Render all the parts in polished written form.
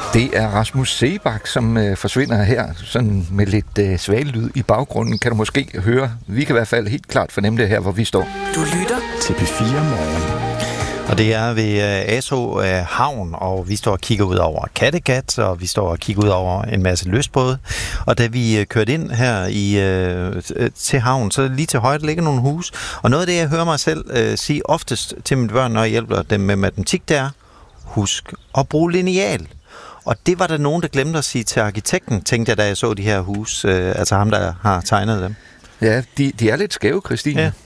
Det er Rasmus Seebach, som forsvinder her, sådan med lidt svagelyd i baggrunden, kan du måske høre. Vi kan i hvert fald helt klart fornemme det her, hvor vi står. Du lytter til P4 Morgen. Og det er ved ASO Havn, og vi står og kigger ud over Kattegat, og vi står og kigger ud over en masse lystbåde. Og da vi kørte ind her til havn, så lige til højre ligger nogle hus. Og noget af det, jeg hører mig selv sige oftest til mine børn, når jeg hjælper dem med matematik, det er, husk at bruge lineal. Og det var der nogen, der glemte at sige til arkitekten, tænkte jeg, da jeg så de her hus, altså ham, der har tegnet dem. Ja, de er lidt skæve, Christine. Ja.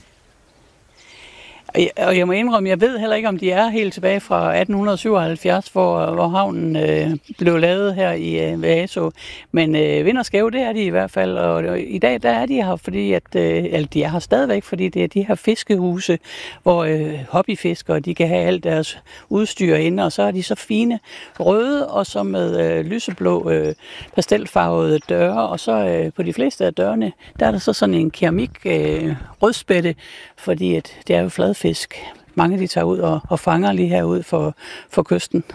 Og jeg må indrømme, jeg ved heller ikke, om de er helt tilbage fra 1877, hvor havnen blev lavet her i ASO. Men vind og skæve, det er de i hvert fald. Og i dag, der er de her, fordi eller de er her stadigvæk, fordi det er de her fiskehuse, hvor hobbyfiskere, de kan have alt deres udstyr inde, og så er de så fine røde, og så med lyseblå pastelfarvede døre, og så på de fleste af dørene, der er der så sådan en keramik rødspætte, fordi det er jo fladfisk. Mange de tager ud og fanger lige herud for kysten.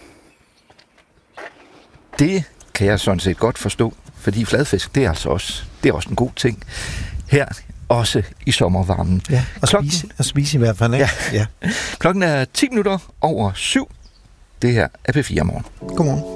Det kan jeg sådan set godt forstå, fordi fladfisk, det er altså også en god ting. Her også i sommervarmen. Ja, og spise i hvert fald, ikke? Ja. Klokken er 7:10. Det her er P4 Morgen. Godmorgen.